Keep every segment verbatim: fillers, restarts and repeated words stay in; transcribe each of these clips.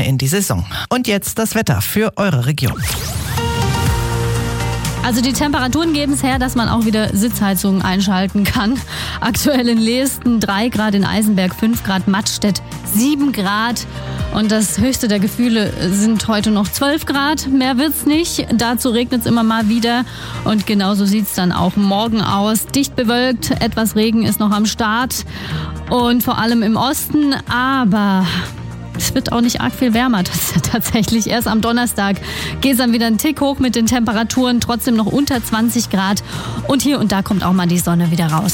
in die Saison. Und jetzt das Wetter für eure Region. Also die Temperaturen geben es her, dass man auch wieder Sitzheizungen einschalten kann. Aktuell in Leesten drei Grad, in Eisenberg fünf Grad, Mattstedt sieben Grad. Und das höchste der Gefühle sind heute noch zwölf Grad. Mehr wird's nicht. Dazu regnet es immer mal wieder. Und genauso sieht's dann auch morgen aus. Dicht bewölkt, etwas Regen ist noch am Start. Und vor allem im Osten. Aber es wird auch nicht arg viel wärmer. Das ist ja tatsächlich erst am Donnerstag geht es dann wieder einen Tick hoch mit den Temperaturen. Trotzdem noch unter zwanzig Grad. Und hier und da kommt auch mal die Sonne wieder raus.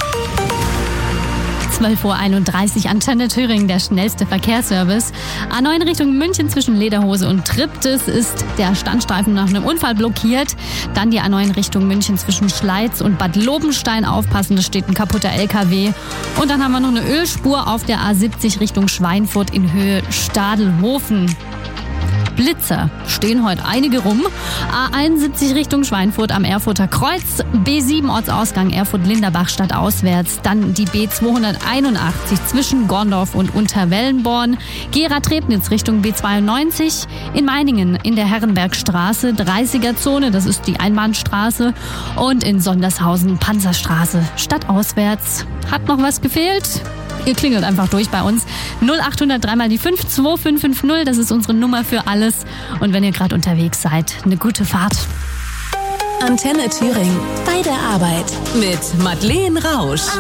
zwölf Uhr einunddreißig, Antenne Thüringen, der schnellste Verkehrsservice. A neun Richtung München zwischen Lederhose und Triptis ist der Standstreifen nach einem Unfall blockiert. Dann die A neun Richtung München zwischen Schleiz und Bad Lobenstein. Aufpassen, es steht ein kaputter L K W. Und dann haben wir noch eine Ölspur auf der A siebzig Richtung Schweinfurt in Höhe Stadelhofen. Blitzer stehen heute einige rum. A einundsiebzig Richtung Schweinfurt am Erfurter Kreuz. B sieben Ortsausgang Erfurt-Linderbach stadtauswärts. Dann die B zweihunderteinundachtzig zwischen Gorndorf und Unterwellenborn. Gera-Trebnitz Richtung B zweiundneunzig. In Meiningen in der Herrenbergstraße dreißiger-Zone, das ist die Einbahnstraße. Und in Sondershausen Panzerstraße stadtauswärts. Hat noch was gefehlt? Ihr klingelt einfach durch bei uns. null acht null null drei mal die fünf zwei fünf fünf null, das ist unsere Nummer für alles. Und wenn ihr gerade unterwegs seid, eine gute Fahrt. Antenne Thüringen, bei der Arbeit mit Madeleine Rausch.